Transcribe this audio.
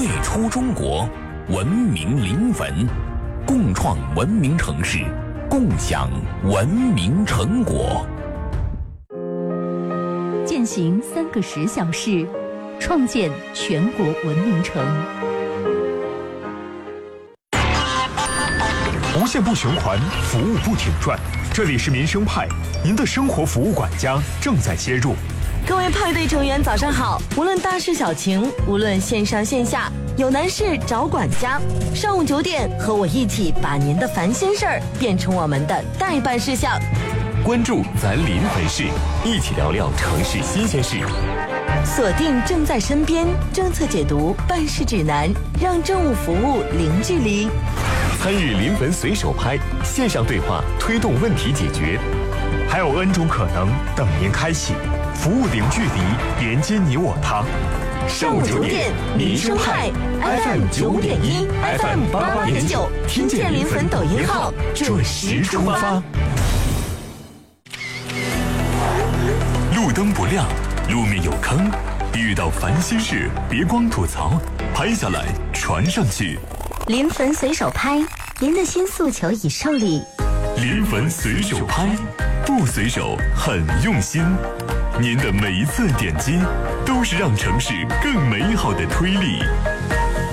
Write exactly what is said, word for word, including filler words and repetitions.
绘出中国，文明临汾，共创文明城市，共享文明成果。 践行三个十小时，创建全国文明城。 无限不循环，服务不停转。这里是民生派，您的生活服务管家正在接入。 各位派对成员早上好，无论大事小情，无论线上线下，有难事找管家。上午九点，和我一起把您的烦心事儿变成我们的待办事项。 关注咱临汾市，一起聊聊城市新鲜事。 锁定正在身边政策解读办事指南，让政务服务零距离。 参与临汾随手拍线上对话，推动问题解决。 还有 N 种可能等您开启，服务零距离，连接你我他。 上午九点，民生派 F M 九点一 ，F M 八八点九，听见临汾抖音号，准时出发。 路灯不亮，路面有坑，遇到烦心事别光吐槽，拍下来传上去。 临汾随手拍，您的新诉求已受理。 临汾随手拍，不随手很用心。您的每一次点击，都是让城市更美好的推力。